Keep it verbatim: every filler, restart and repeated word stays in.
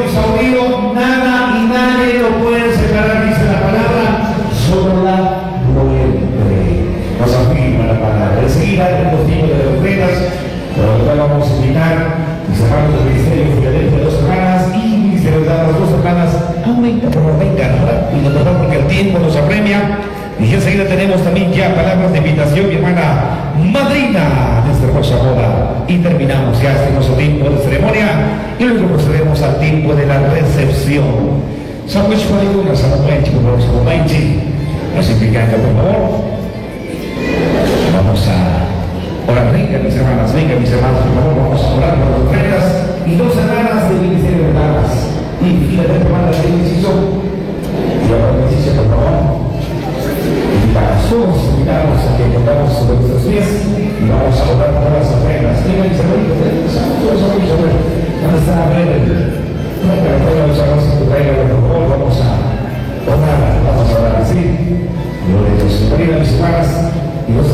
nos ha unido, nada y nadie lo puede separar, dice la palabra, solo la muerte. Nos afirma la palabra. Enseguida, en los tiempos de doctrinas, por lo cual vamos a invitar mis hermanos del Ministerio Filadelfia de dos hermanas y Ministerio de las dos hermanas. Aumenta, por favor, venga, rápido, por favor, porque el tiempo nos apremia. Y enseguida tenemos también ya palabras de invitación, mi hermana madrina de esta hermosa boda. Y terminamos ya este hermoso tiempo de ceremonia y luego procedemos al tiempo de la recepción. Sándwich para algunas, a la noche, por favor, a la noche. Nos implican, por favor. Vamos a orar, venga mis hermanas, venga mis hermanos, por favor, vamos a orar por las ofrendas y dos hermanas del Ministerio de Damas y fíjate hermanas del inciso y ahora el inciso, por favor. Invitamos, todos invitamos a que pongamos sobre nuestros pies y vamos a orar por las ofrendas. Venga mis hermanos, todos amigos, a ver, ¿dónde está a ver? Venga, venga los hermanos que traigan, por favor, vamos a orar, vamos a orar, ¿sí? Gloria a Dios. Venga mis hermanas.